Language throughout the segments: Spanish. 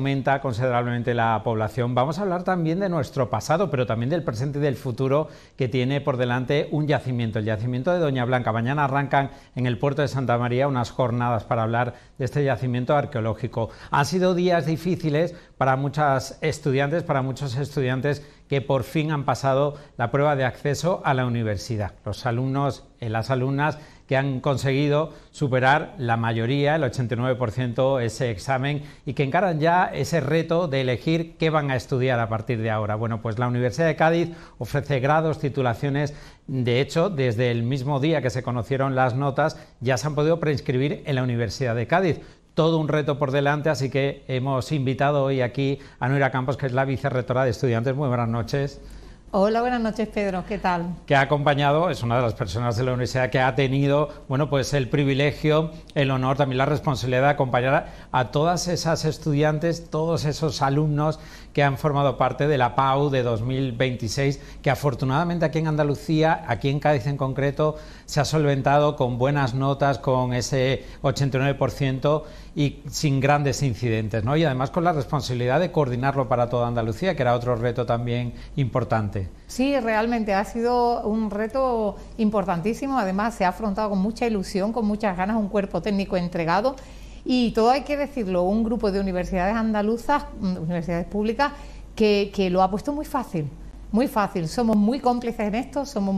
aumenta considerablemente la población. Vamos a hablar también de nuestro pasado, pero también del presente y del futuro que tiene por delante un yacimiento, el yacimiento de Doña Blanca. Mañana arrancan en el puerto de Santa María unas jornadas para hablar de este yacimiento arqueológico. Han sido días difíciles para muchos estudiantes que por fin han pasado la prueba de acceso a la universidad. Los alumnos y las alumnas que han conseguido superar la mayoría, el 89%, ese examen y que encaran ya ese reto de elegir qué van a estudiar a partir de ahora. Bueno, pues la Universidad de Cádiz ofrece grados, titulaciones. De hecho, desde el mismo día que se conocieron las notas, ya se han podido preinscribir en la Universidad de Cádiz. Todo un reto por delante, así que hemos invitado hoy aquí a Nuria Campos, que es la vicerrectora de estudiantes. Muy buenas noches. Hola, buenas noches, Pedro, ¿qué tal? Que ha acompañado, es una de las personas de la universidad que ha tenido, bueno, pues el privilegio, el honor, también la responsabilidad de acompañar a todas esas estudiantes, todos esos alumnos que han formado parte de la PAU de 2026, que afortunadamente aquí en Andalucía, aquí en Cádiz en concreto, se ha solventado con buenas notas, con ese 89% y sin grandes incidentes, ¿no? Y además con la responsabilidad de coordinarlo para toda Andalucía, que era otro reto también importante. Sí, realmente ha sido un reto importantísimo, además se ha afrontado con mucha ilusión, con muchas ganas, un cuerpo técnico entregado y todo hay que decirlo, un grupo de universidades andaluzas, universidades públicas, que lo ha puesto muy fácil. Muy fácil, somos muy cómplices en esto, somos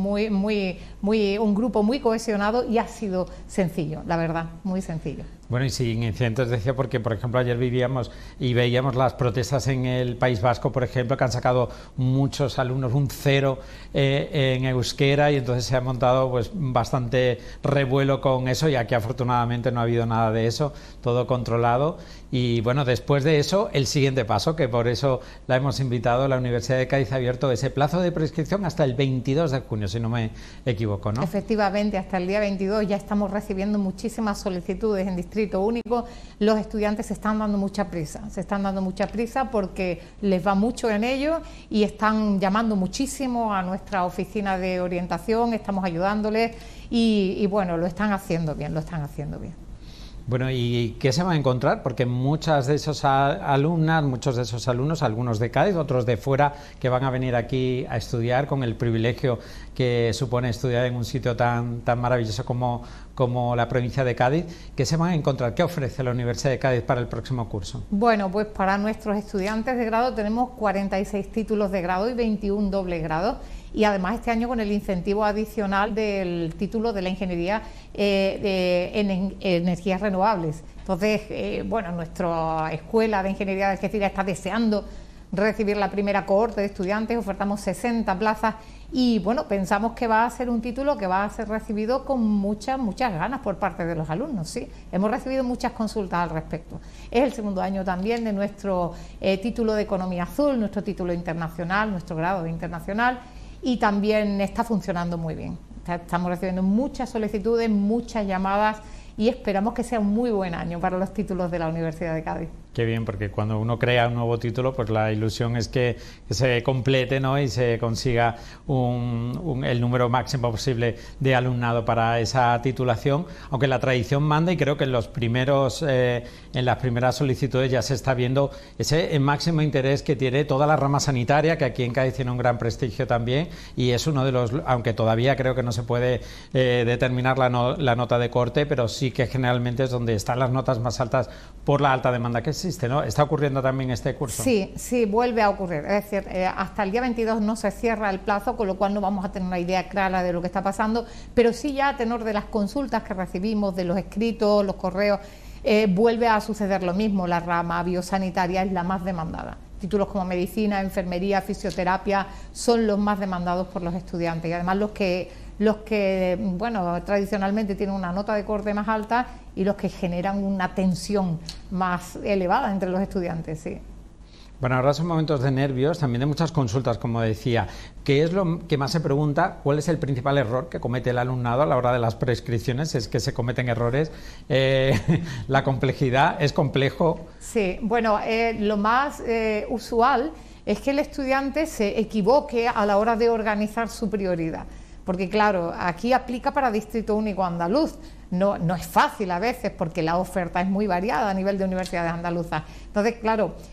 un grupo muy cohesionado y ha sido sencillo, la verdad, muy sencillo. Bueno, y sin incidentes, decía, porque por ejemplo ayer vivíamos y veíamos las protestas en el País Vasco, por ejemplo, que han sacado muchos alumnos un 0 en euskera y entonces se ha montado pues bastante revuelo con eso y aquí afortunadamente no ha habido nada de eso, todo controlado. Y bueno, después de eso, el siguiente paso, que por eso la hemos invitado, la Universidad de Cádiz ha abierto ese plazo de prescripción hasta el 22 de junio, si no me equivoco, ¿no? Efectivamente, hasta el día 22 ya estamos recibiendo muchísimas solicitudes en Distrito Único. Los estudiantes se están dando mucha prisa porque les va mucho en ello y están llamando muchísimo a nuestra oficina de orientación, estamos ayudándoles y bueno, lo están haciendo bien. Bueno, ¿y qué se va a encontrar? Porque muchas de esas alumnas, muchos de esos alumnos, algunos de Cádiz, otros de fuera, que van a venir aquí a estudiar con el privilegio que supone estudiar en un sitio tan maravilloso como la provincia de Cádiz, ¿qué se van a encontrar? ¿Qué ofrece la Universidad de Cádiz para el próximo curso? Bueno, pues para nuestros estudiantes de grado tenemos 46 títulos de grado y 21 dobles grados. Y además este año con el incentivo adicional del título de la ingeniería en energías renovables. Entonces, bueno, nuestra escuela de ingeniería de Algeciras está deseando recibir la primera cohorte de estudiantes, ofertamos 60 plazas y bueno, pensamos que va a ser un título que va a ser recibido con muchas ganas por parte de los alumnos, sí. Hemos recibido muchas consultas al respecto. Es el segundo año también de nuestro título de Economía Azul, nuestro título internacional, nuestro grado de internacional. Y también está funcionando muy bien. Estamos recibiendo muchas solicitudes, muchas llamadas y esperamos que sea un muy buen año para los títulos de la Universidad de Cádiz. Qué bien, porque cuando uno crea un nuevo título, pues la ilusión es que se complete, ¿no? Y se consiga el número máximo posible de alumnado para esa titulación, aunque la tradición manda y creo que en las primeras solicitudes ya se está viendo ese máximo interés que tiene toda la rama sanitaria, que aquí en Cádiz tiene un gran prestigio también y es uno de los, aunque todavía creo que no se puede determinar la nota de corte, pero sí que generalmente es donde están las notas más altas por la alta demanda que existe, ¿no? ¿Está ocurriendo también este curso? Sí, vuelve a ocurrir. Es decir, hasta el día 22 no se cierra el plazo, con lo cual no vamos a tener una idea clara de lo que está pasando, pero sí ya a tenor de las consultas que recibimos, de los escritos, los correos, vuelve a suceder lo mismo. La rama biosanitaria es la más demandada. Títulos como medicina, enfermería, fisioterapia son los más demandados por los estudiantes y además los que bueno, tradicionalmente tienen una nota de corte más alta y los que generan una tensión más elevada entre los estudiantes, sí. Bueno, ahora son momentos de nervios, también de muchas consultas, como decía. ¿Qué es lo que más se pregunta? ¿Cuál es el principal error que comete el alumnado a la hora de las prescripciones? Es que se cometen errores. La complejidad, ¿es complejo? Sí, bueno, lo más usual es que el estudiante se equivoque a la hora de organizar su prioridad. Porque claro, aquí aplica para Distrito Único Andaluz, no es fácil a veces porque la oferta es muy variada a nivel de universidades andaluzas. Entonces, claro,